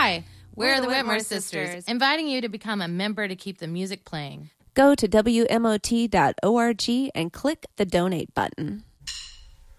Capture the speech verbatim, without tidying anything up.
Hi, we're, we're the, the Whitmore, Whitmore sisters, sisters, inviting you to become a member to keep the music playing. Go to W M O T dot org and click the donate button.